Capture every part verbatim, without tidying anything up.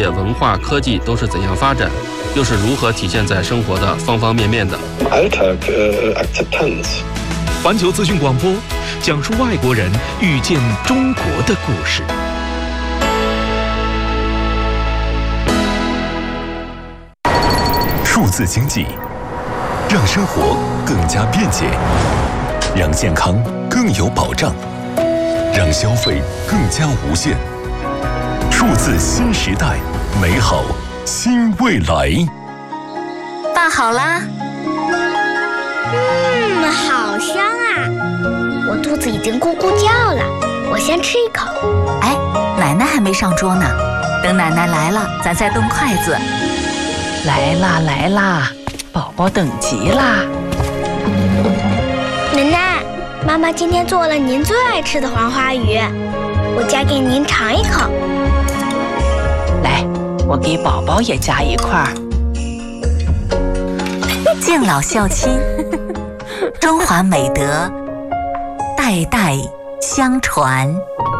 文化、科技都是怎样发展，又是如何体现在生活的方方面面的。 环球资讯广播讲述外国人遇见中国的故事。数字经济让生活更加便捷，让健康更有保障，让消费更加无限。数字新时代，美好新未来。 拌好啦。 嗯，好香啊！我肚子已经咕咕叫了，我先吃一口。 哎，奶奶还没上桌呢，等奶奶来了，咱再动筷子。 来啦来啦，宝宝等急啦！ 奶奶，妈妈今天做了您最爱吃的黄花鱼，我夹给您尝一口。 来，我给宝宝也夹一块儿。 敬老孝亲，中华美德代代相传。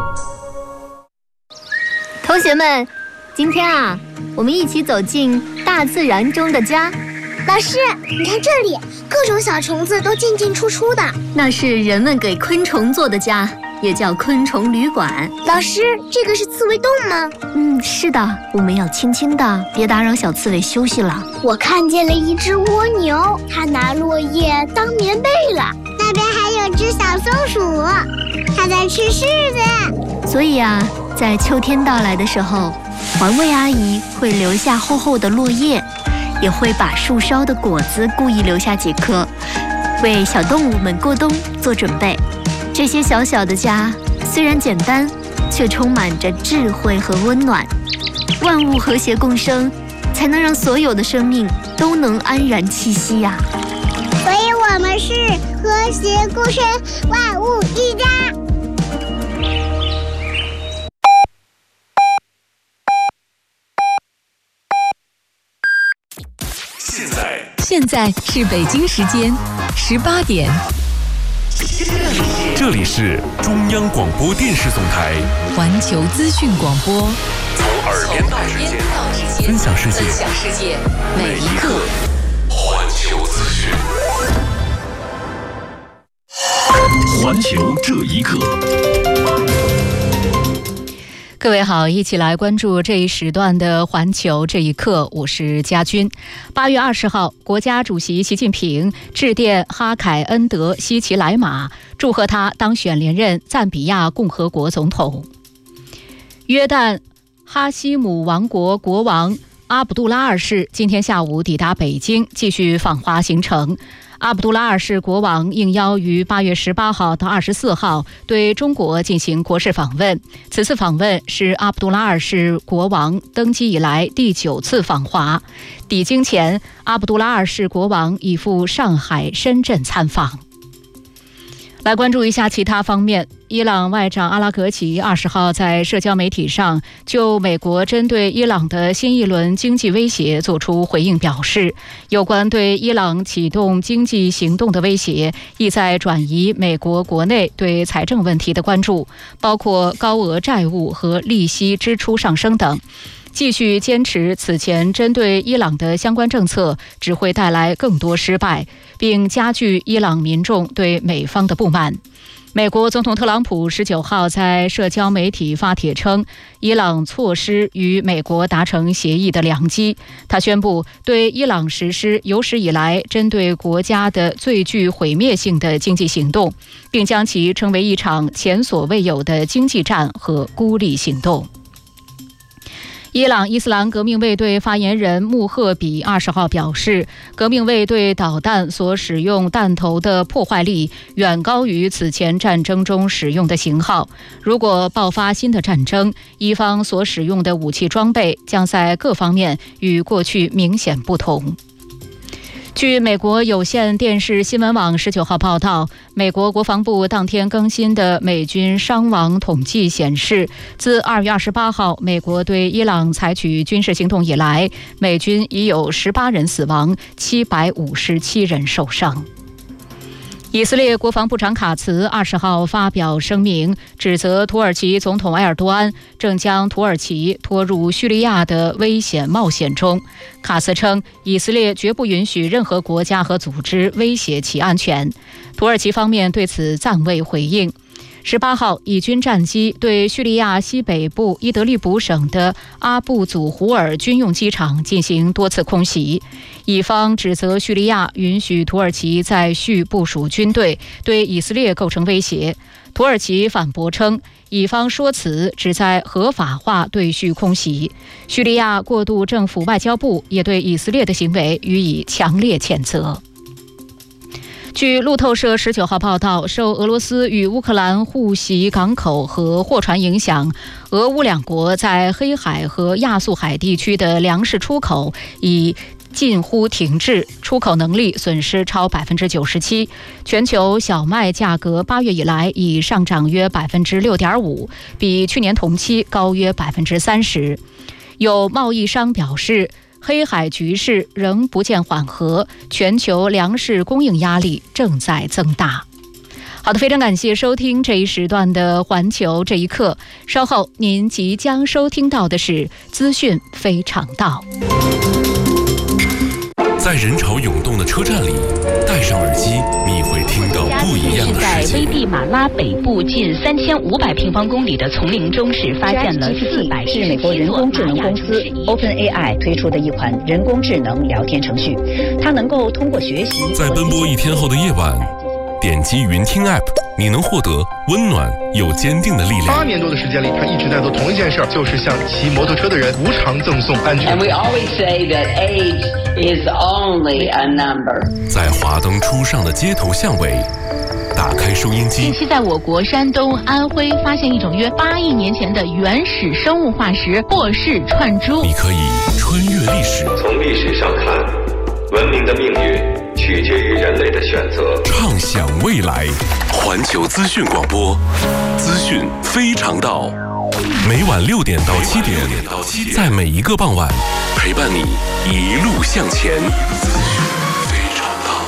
同学们，今天啊，我们一起走进大自然中的家。 老师，你看这里，各种小虫子都进进出出的。 那是人们给昆虫做的家，也叫昆虫旅馆。 老师，这个是刺猬洞吗？ 嗯，是的，我们要轻轻的，别打扰小刺猬休息了。 我看见了一只蜗牛，它拿落叶当棉被了。那边还有只小松鼠，它在吃柿子。 所以啊，在秋天到来的时候，环卫阿姨会留下厚厚的落叶，也会把树梢的果子故意留下几颗，为小动物们过冬做准备。这些小小的家虽然简单，却充满着智慧和温暖。万物和谐共生，才能让所有的生命都能安然栖息呀、啊。 所以我们是和谐共生，万物一家。 现在， 现在是北京时间十八点。 这里是中央广播电视总台环球资讯广播， 从耳边到指尖，分享世界，每一刻环球资讯。环球这一刻。 各位好，一起来关注这一时段的环球这一刻，我是佳君。八月二十号，国家主席习近平致电哈凯恩德希奇莱马，祝贺他当选连任赞比亚共和国总统。约旦哈希姆王国国王阿卜杜拉二世今天下午抵达北京，继续访华行程。阿卜杜拉二世国王应邀于八月十八号到二十四号对中国进行国事访问。此次访问是阿卜杜拉二世国王登基以来第九次访华。抵京前，阿卜杜拉二世国王已赴上海、深圳参访。来关注一下其他方面。伊朗外长阿拉格齐二十号在社交媒体上就美国针对伊朗的新一轮经济威胁作出回应，表示有关对伊朗启动经济行动的威胁意在转移美国国内对财政问题的关注，包括高额债务和利息支出上升等。继续坚持此前针对伊朗的相关政策只会带来更多失败，并加剧伊朗民众对美方的不满。美国总统特朗普十九号在社交媒体发帖称，伊朗错失与美国达成协议的良机。他宣布对伊朗实施有史以来针对国家的最具毁灭性的经济行动，并将其称为一场前所未有的经济战和孤立行动。伊朗伊斯兰革命卫队发言人穆赫比二十号表示，革命卫队导弹所使用弹头的破坏力远高于此前战争中使用的型号。如果爆发新的战争，伊方所使用的武器装备将在各方面与过去明显不同。据美国有线电视新闻网十九号报道，美国国防部当天更新的美军伤亡统计显示，自二月二十八号美国对伊朗采取军事行动以来，美军已有十八人死亡，七百五十七人受伤。 以色列国防部长卡茨二十号发表声明，指责土耳其总统埃尔多安正将土耳其拖入叙利亚的危险冒险中。卡茨称，以色列绝不允许任何国家和组织威胁其安全。土耳其方面对此暂未回应。十八号，以军战机对叙利亚西北部伊德利卜省的阿布祖胡尔军用机场进行多次空袭。以方指责叙利亚允许土耳其在叙部署军队，对以色列构成威胁。土耳其反驳称，以方说辞旨在合法化对叙空袭。叙利亚过渡政府外交部也对以色列的行为予以强烈谴责。据路透社十九号报道，受俄罗斯与乌克兰互袭港口和货船影响，俄乌两国在黑海和亚速海地区的粮食出口已近乎停滞，出口能力损失超百分之九十七。全球小麦价格八月以来已上涨约百分之六点五，比去年同期高约百分之三十。有贸易商表示，黑海局势仍不见缓和，全球粮食供应压力正在增大。好的，非常感谢收听这一时段的环球这一刻，稍后您即将收听到的是资讯非常道。 在人潮涌动的车站里，戴上耳机，你会听到不一样的世界。 在危地马拉北部近三千五百平方公里的丛林中，是发现了四百是美国人工智能公司 OpenAI 推出的一款人工智能聊天程序，它能够通过学习。 在奔波一天后的夜晚，点击云听 App， 你能获得温暖又坚定的力量。 八年多的时间里，他一直在做同一件事，就是向骑摩托车的人无偿赠送安全。 And we always say that age is only a number。 在华灯初上的街头巷尾，打开收音机。 近期在我国山东、安徽发现一种约八亿年前的原始生物化石霍氏串珠。 你可以穿越历史， 从历史上看，文明的命运取决于人类的选择。 畅想未来，环球资讯广播，资讯非常道。每晚六点到七点，在每一个傍晚，陪伴你一路向前。资讯非常道。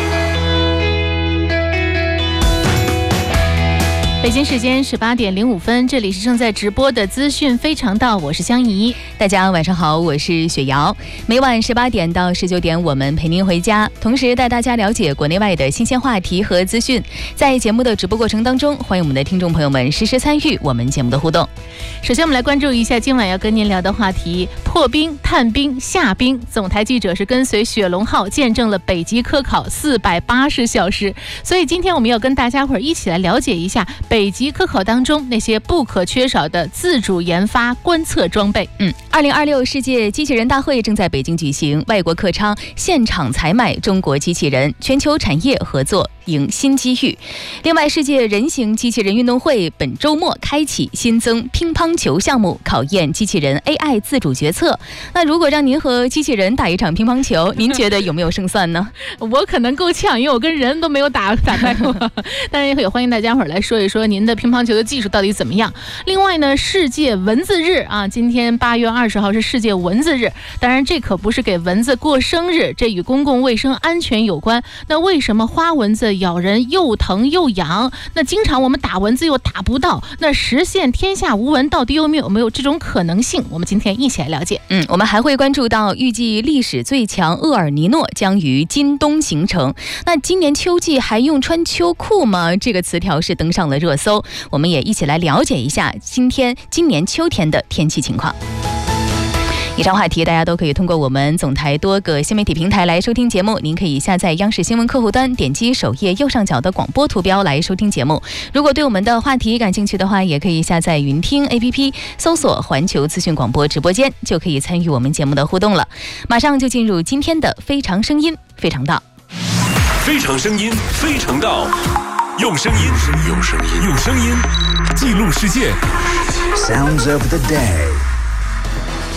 北京时间十八点零五分，这里是正在直播的资讯非常道，我是香怡。 大家晚上好，我是雪瑶。每晚十八点到十九点，我们陪您回家，同时带大家了解国内外的新鲜话题和资讯。在节目的直播过程当中，欢迎我们的听众朋友们实时参与我们节目的互动。 首先我们来关注一下今晚要跟您聊的话题：破冰、探冰、下冰。总台记者是跟随雪龙号见证了北极科考四百八十小时，所以今天我们要跟大家伙儿一起来了解一下北极科考当中那些不可缺少的自主研发观测装备。 嗯，二零二六世界机器人大会正在北京举行，外国客舱现场采买中国机器人，全球产业合作迎新机遇。另外，世界人形机器人运动会本周末开启，新增乒乓球项目，考验机器人 A I 自主决策。那如果让您和机器人打一场乒乓球，您觉得有没有胜算呢？ 我可能够呛，因为我跟人都没有打打败过。当然也欢迎大家伙儿来说一说您的乒乓球的技术到底怎么样。另外呢，世界蚊子日啊，今天八月二十号是世界蚊子日。当然，这可不是给蚊子过生日，这与公共卫生安全有关。那为什么花蚊子咬人又疼又痒？那经常我们打蚊子又打不到，那实现天下无蚊到底有没有没有这种可能性？我们今天一起来了解。 嗯，我们还会关注到预计历史最强厄尔尼诺将于今冬形成。那今年秋季还用穿秋裤吗？这个词条是登上了热搜。我们也一起来了解一下今天今年秋天的天气情况。以上话题大家都可以通过我们总台多个新媒体平台来收听节目。您可以下载央视新闻客户端，点击首页右上角的广播图标来收听节目。如果对我们的话题感兴趣的话，也可以下载云听 A P P， 搜索环球资讯广播直播间，就可以参与我们节目的互动了。马上就进入今天的非常声音非常道。 非常声音非常道，用声音用声音用声音记录世界。 Sounds of the day。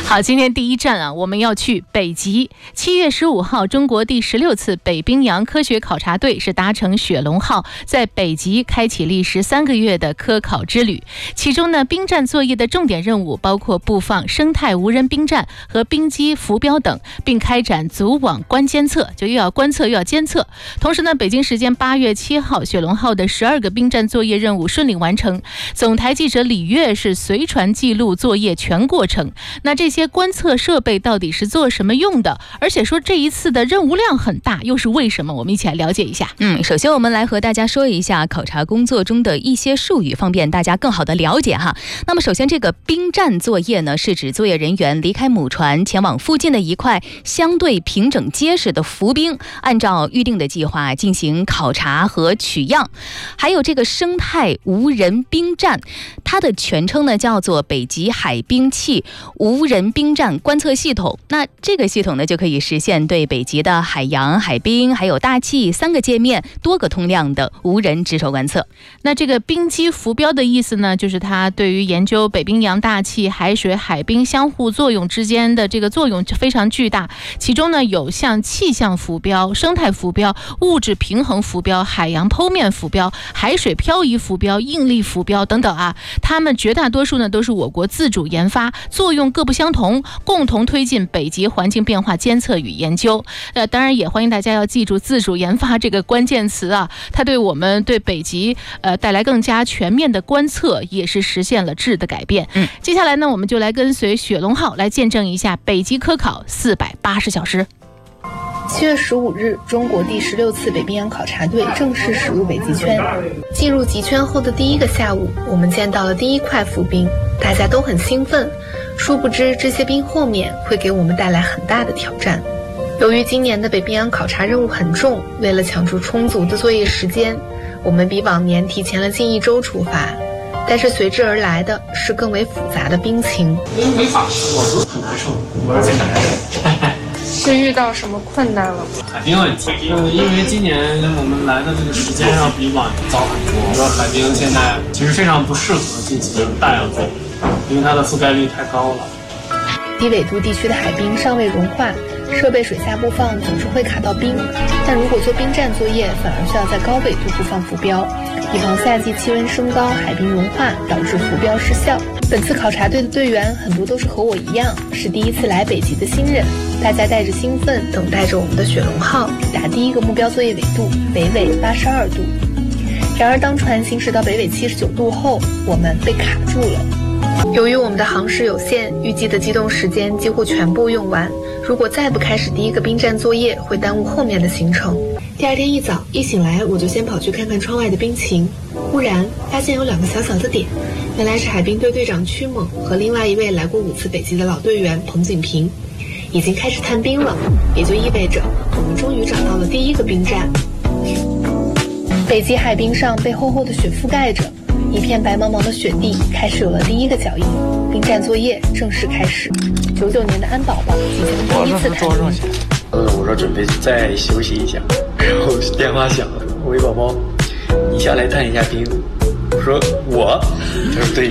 好，今天第一站啊，我们要去北极。七月十五号，中国第十六次北冰洋科学考察队是搭乘雪龙号，在北极开启历时三个月的科考之旅。其中呢，冰站作业的重点任务包括布放生态无人冰站和冰机浮标等，并开展组网观监测，就又要观测又要监测。同时呢，北京时间八月七号，雪龙号的十二个冰站作业任务顺利完成。总台记者李月是随传记录作业全过程。那这些观测设备到底是做什么用的？而且说这一次的任务量很大，又是为什么？我们一起来了解一下。 嗯，首先我们来和大家说一下考察工作中的一些术语，方便大家更好的了解哈。那么首先这个冰站作业呢，是指作业人员离开母船，前往附近的一块相对平整结实的浮冰，按照预定的计划进行考察和取样。还有这个生态无人冰站，它的全称呢叫做北极海冰器无人冰站观测系统。那这个系统呢，就可以实现对北极的海洋、海冰还有大气三个界面多个通量的无人值守观测。 那这个冰机浮标的意思呢，就是它对于研究北冰洋大气、海水、海冰相互作用之间的这个作用非常巨大。其中呢，有像气象浮标、生态浮标、物质平衡浮标、海洋剖面浮标、海水漂移浮标、应力浮标等等啊，它们绝大多数呢都是我国自主研发，作用各不相同，共同推进北极环境变化监测与研究。呃，当然也欢迎大家要记住自主研发这个关键词啊，它对我们对北极呃带来更加全面的观测，也是实现了质的改变。嗯，接下来呢，我们就来跟随雪龙号来见证一下北极科考四百八十小时。 七月十五日，中国第十六次北冰洋考察队正式驶入北极圈。进入极圈后的第一个下午，我们见到了第一块浮冰，大家都很兴奋。殊不知，这些冰后面会给我们带来很大的挑战。由于今年的北冰洋考察任务很重，为了抢出充足的作业时间，我们比往年提前了近一周出发。但是随之而来的是更为复杂的冰情。 因为法师，我都很难受，我最难受。 是遇到什么困难了？ 海冰问题，嗯，因为今年我们来的这个时间要比往年早很多。说海冰现在其实非常不适合进行大量作业，因为它的覆盖率太高了。 低纬度地区的海冰尚未融化，设备水下布放总是会卡到冰。但如果做冰站作业，反而需要在高纬度布放浮标，以防夏季气温升高，海冰融化导致浮标失效。本次考察队的队员很多都是和我一样，是第一次来北极的新人，大家带着兴奋，等待着我们的雪龙号抵达第一个目标作业纬度北纬八十二度。然而，当船行驶到北纬七十九度后，我们被卡住了。由于我们的航时有限，预计的机动时间几乎全部用完。如果再不开始第一个冰站作业，会耽误后面的行程。第二天一早，一醒来我就先跑去看看窗外的冰情，忽然发现有两个小小的点，原来是海冰队队长屈猛和另外一位来过五次北极的老队员彭景平已经开始探冰了，也就意味着我们终于找到了第一个冰站。北极海冰上被厚厚的雪覆盖着，一片白茫茫的雪地开始有了第一个脚印，冰站作业正式开始。九九年的安宝宝即将第一次探冰。 呃，我说准备再休息一下，然后电话响了，喂宝宝，你下来探一下冰。我说我，他说对。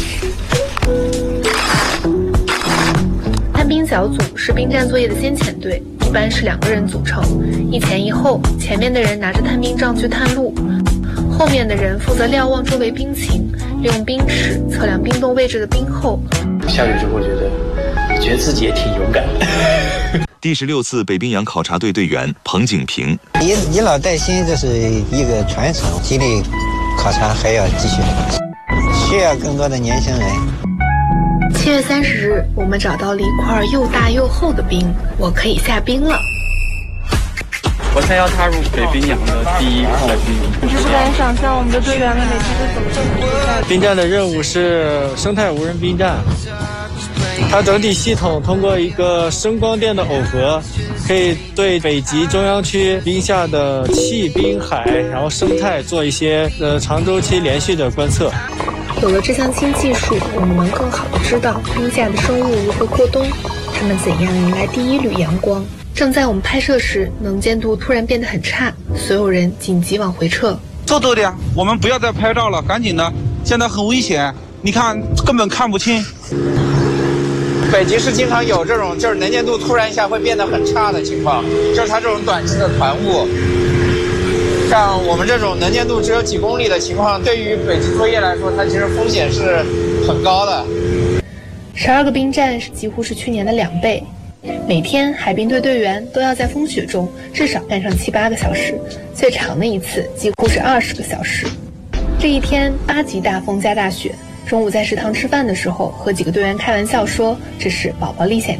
探冰小组是冰站作业的先遣队，一般是两个人组成，一前一后，前面的人拿着探冰杖去探路，后面的人负责瞭望周围冰情，利用冰尺测量冰洞位置的冰厚。 下去之后觉得，我觉得自己也挺勇敢的。 第十六次北冰洋考察队队员彭景平， 以以老带新，这是一个传承，激励考察还要继续，需要更多的年轻人。 七月三十日，我们找到了一块又大又厚的冰，我可以下冰了。 我才要踏入北冰洋的第一块冰。 你是不敢想象我们的队员们每次都怎么这么厉害？ 冰站的任务是生态无人冰站，它整体系统通过一个声光电的耦合，可以对北极中央区冰下的气、冰、海，然后生态做一些呃长周期连续的观测。 有了这项新技术，我们能更好地知道冰下的生物如何过冬，它们怎样迎来第一缕阳光。正在我们拍摄时，能见度突然变得很差，所有人紧急往回撤。 偷偷的，我们不要再拍照了，赶紧的，现在很危险，你看根本看不清。 北极是经常有这种就是能见度突然一下会变得很差的情况，就是它这种短期的团雾。像我们这种能见度只有几公里的情况，对于北极作业来说，它其实风险是很高的。 十二个冰站是几乎是去年的两倍。每天海冰队队员都要在风雪中至少干上七八个小时，最长的一次几乎是二十个小时。这一天八级大风加大雪，中午在食堂吃饭的时候，和几个队员开玩笑说这是宝宝历险